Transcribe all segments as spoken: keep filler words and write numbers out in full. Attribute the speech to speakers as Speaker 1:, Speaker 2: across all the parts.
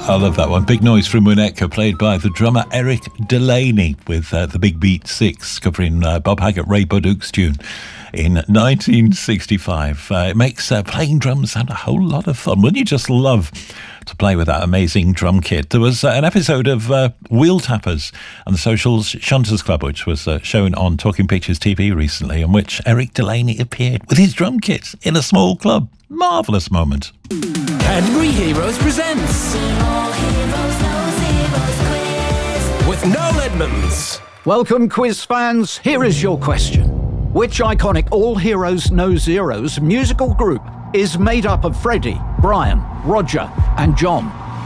Speaker 1: I love that one. Big Noise from Winnetka, played by the drummer Eric Delaney with uh, the Big Beat Six, covering uh, Bob Haggart, Ray Budduck's tune in nineteen sixty-five. Uh, it makes uh, playing drums sound a whole lot of fun. Wouldn't you just love to play with that amazing drum kit? There was uh, an episode of uh, Wheel Tappers and the Social Shunters Club, which was uh, shown on Talking Pictures T V recently, in which Eric Delaney appeared with his drum kit in a small club. Marvellous moment.
Speaker 2: Cadbury Heroes presents with Noel Edmonds.
Speaker 3: Welcome, quiz fans. Here is your question. Which iconic All Heroes No Zeros musical group is made up of Freddie, Brian, Roger and John?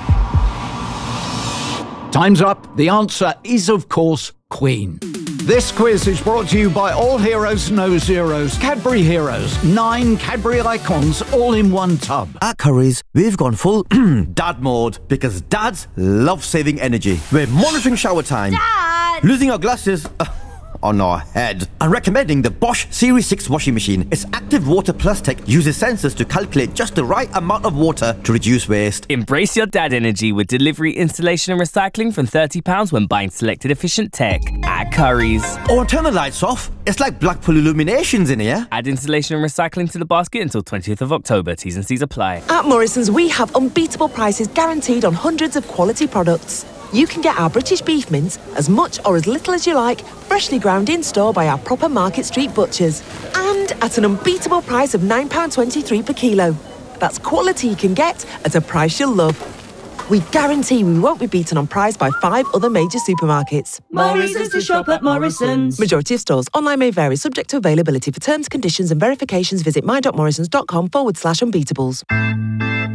Speaker 3: Time's up. The answer is, of course, Queen. This quiz is brought to you by All Heroes No Zeros, Cadbury Heroes, nine Cadbury icons all in one tub.
Speaker 4: At Currys, we've gone full dad mode because dads love saving energy. We're monitoring shower time, Dad! Losing our glasses uh, on our head, and recommending the Bosch Series six washing machine. Its Active Water Plus tech uses sensors to calculate just the right amount of water to reduce waste.
Speaker 5: Embrace your dad energy with delivery, installation and recycling from thirty pounds when buying selected efficient tech at Currys.
Speaker 4: Or turn the lights off. It's like Blackpool Illuminations in here.
Speaker 5: Add installation and recycling to the basket until twentieth of October. T's and C's apply.
Speaker 6: At Morrison's, we have unbeatable prices guaranteed on hundreds of quality products. You can get our British beef mince as much or as little as you like, freshly ground in store by our proper Market Street butchers. And at an unbeatable price of nine pounds twenty-three per kilo. That's quality you can get at a price you'll love. We guarantee we won't be beaten on price by five other major supermarkets.
Speaker 7: Morrison's to shop at Morrison's.
Speaker 6: Majority of stores. Online may vary, subject to availability. For terms, conditions and verifications, visit my dot morrisons dot com forward slash unbeatables.